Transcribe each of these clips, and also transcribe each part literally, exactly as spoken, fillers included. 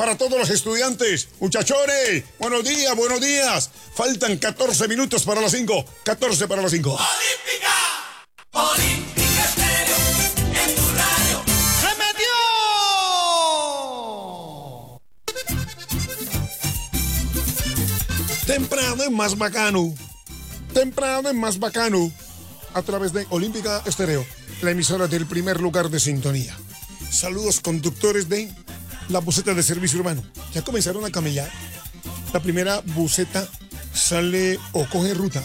para todos los estudiantes. Muchachones, buenos días, buenos días. Faltan catorce minutos para las cinco. catorce para las cinco. Olímpica, Olímpica Estéreo, en tu radio. ¡Se metió! Temprano es más bacano. Temprano es más bacano. A través de Olímpica Estéreo, la emisora del primer lugar de sintonía. Saludos conductores de la buseta de servicio urbano. Ya comenzaron a camellar. La primera buseta sale o coge ruta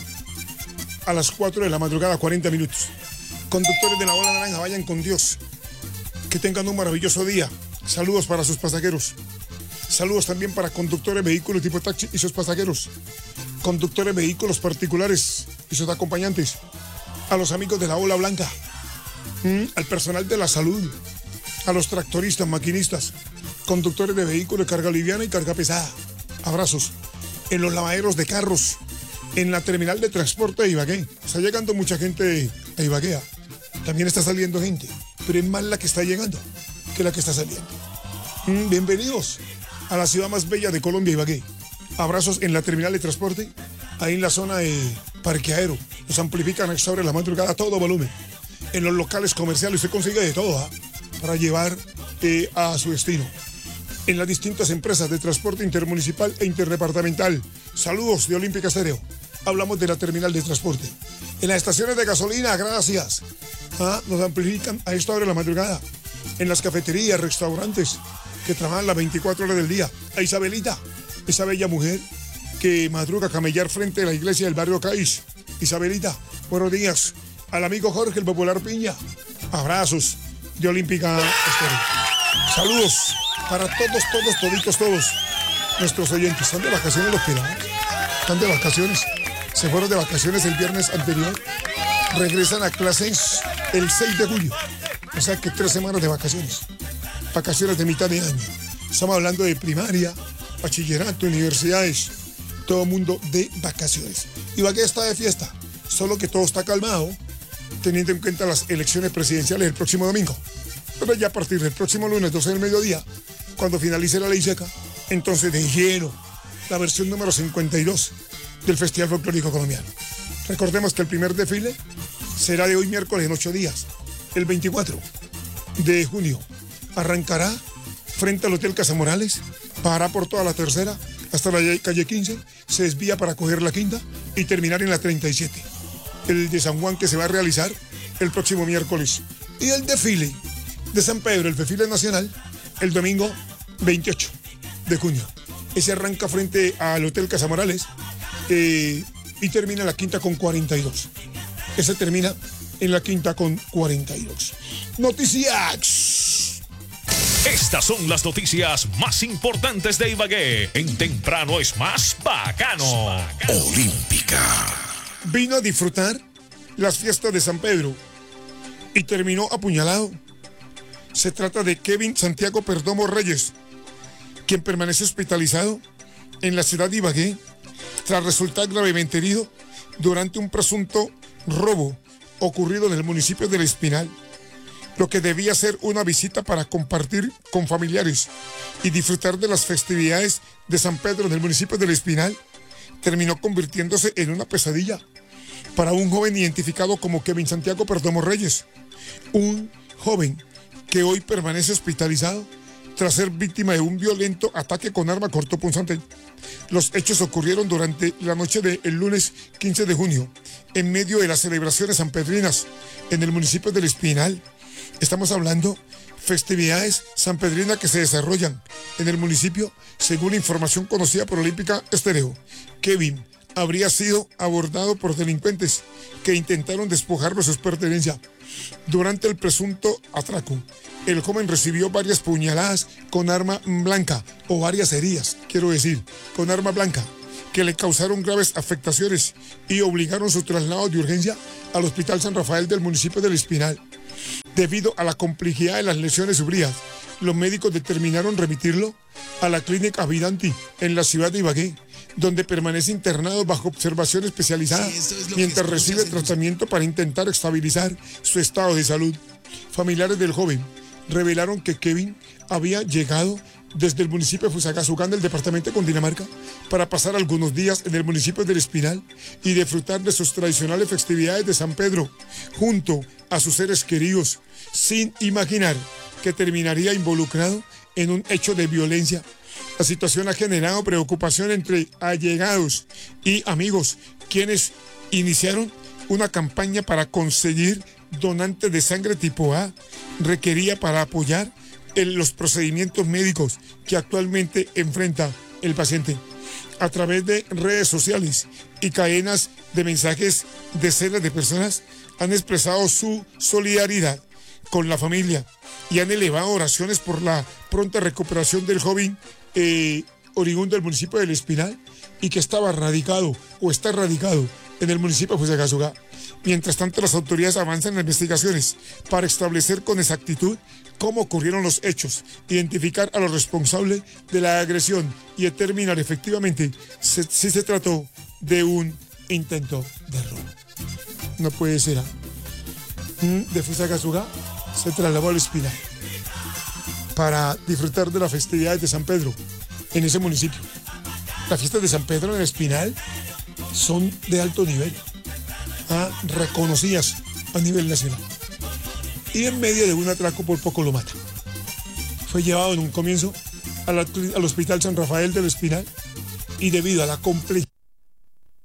a las cuatro de la madrugada, cuarenta minutos. Conductores de la Ola Naranja, vayan con Dios. Que tengan un maravilloso día. Saludos para sus pasajeros. Saludos también para conductores de vehículos tipo taxi y sus pasajeros. Conductores de vehículos particulares y sus acompañantes. A los amigos de la Ola Blanca. Mm, al personal de la salud. A los tractoristas, maquinistas, conductores de vehículos de carga liviana y carga pesada. Abrazos. En los lavaderos de carros, en la terminal de transporte de Ibagué. Está llegando mucha gente a Ibagué. También está saliendo gente, pero es más la que está llegando que la que está saliendo. Mm, bienvenidos a la ciudad más bella de Colombia, Ibagué. Abrazos en la terminal de transporte, ahí en la zona de parqueadero. Nos amplifican a esta hora de la madrugada a todo volumen. En los locales comerciales se consigue de todo, ¿eh? Para llevar eh, a su destino. En las distintas empresas de transporte intermunicipal e interdepartamental. Saludos de Olímpica Estéreo. Hablamos de la terminal de transporte. En las estaciones de gasolina, gracias. ¿Ah? Nos amplifican a esta hora de la madrugada. En las cafeterías, restaurantes que trabajan las veinticuatro horas del día. A Isabelita, esa bella mujer que madruga a camellar frente a la iglesia del barrio Caís. Isabelita, buenos días. Al amigo Jorge, el popular Piña. Abrazos de Olímpica Estéreo. Saludos para todos, todos, toditos, todos nuestros oyentes. ¿Están de vacaciones los pelados? ¿Están de vacaciones? Se fueron de vacaciones el viernes anterior. Regresan a clases el seis de julio. O sea que tres semanas de vacaciones. Vacaciones de mitad de año. Estamos hablando de primaria, bachillerato, universidades. Todo mundo de vacaciones. Ibagué está de fiesta. Solo que todo está calmado, teniendo en cuenta las elecciones presidenciales el próximo domingo. Pero ya a partir del próximo lunes, doce del mediodía, cuando finalice la ley seca, entonces de lleno la versión número cincuenta y dos del Festival Folclórico Colombiano. Recordemos que el primer desfile será de hoy miércoles en ocho días, el veinticuatro de junio. Arrancará frente al Hotel Casa Morales, pasará por toda la tercera hasta la calle quince, se desvía para coger la quinta y terminar en la treinta y siete. El de San Juan que se va a realizar el próximo miércoles. Y el desfile de San Pedro, el desfile nacional, el domingo veintiocho de junio. Ese arranca frente al Hotel Casa Morales eh, y termina en la quinta con cuarenta y dos. Ese termina en la quinta con cuarenta y dos. Noticias. Estas son las noticias más importantes de Ibagué. En Temprano es más bacano. Olímpica. Vino a disfrutar las fiestas de San Pedro y terminó apuñalado. Se trata de Kevin Santiago Perdomo Reyes, quien permanece hospitalizado en la ciudad de Ibagué tras resultar gravemente herido durante un presunto robo ocurrido en el municipio del Espinal. Lo que debía ser una visita para compartir con familiares y disfrutar de las festividades de San Pedro en el municipio del Espinal terminó convirtiéndose en una pesadilla para un joven identificado como Kevin Santiago Perdomo Reyes, un joven que hoy permanece hospitalizado tras ser víctima de un violento ataque con arma cortopunzante. Los hechos ocurrieron durante la noche del lunes quince de junio, en medio de las celebraciones sanpedrinas en el municipio del Espinal. Estamos hablando festividades sanpedrinas que se desarrollan en el municipio, según la información conocida por Olímpica Estéreo. Kevin habría sido abordado por delincuentes que intentaron despojarlo de sus pertenencias. Durante el presunto atraco, el joven recibió varias puñaladas con arma blanca, o varias heridas, quiero decir, con arma blanca, que le causaron graves afectaciones y obligaron su traslado de urgencia al Hospital San Rafael del municipio del Espinal. Debido a la complejidad de las lesiones sufridas, los médicos determinaron remitirlo a la clínica Avidanti en la ciudad de Ibagué, donde permanece internado bajo observación especializada, sí, es mientras recibe tratamiento para intentar estabilizar su estado de salud. Familiares del joven revelaron que Kevin había llegado desde el municipio de Fusagasugá, del departamento de Cundinamarca, para pasar algunos días en el municipio del Espinal y disfrutar de sus tradicionales festividades de San Pedro, junto a sus seres queridos, sin imaginar que terminaría involucrado en un hecho de violencia. La situación ha generado preocupación entre allegados y amigos, quienes iniciaron una campaña para conseguir donantes de sangre tipo A, requería para apoyar en los procedimientos médicos que actualmente enfrenta el paciente. A través de redes sociales y cadenas de mensajes, decenas de personas han expresado su solidaridad con la familia y han elevado oraciones por la pronta recuperación del joven eh, oriundo del municipio del Espinal y que estaba radicado o está radicado en el municipio de Fusagasugá. Mientras tanto, las autoridades avanzan en investigaciones para establecer con exactitud cómo ocurrieron los hechos, identificar a los responsables de la agresión y determinar efectivamente si, si se trató de un intento de robo. No puede ser. ¿eh? De Fusagasugá se trasladó al Espinal para disfrutar de las festividades de San Pedro en ese municipio. Las fiestas de San Pedro en el Espinal son de alto nivel, ¿ah? reconocidas a nivel nacional. Y en medio de un atraco por poco lo mata. Fue llevado en un comienzo al, al Hospital San Rafael del Espinal y debido a la complejidad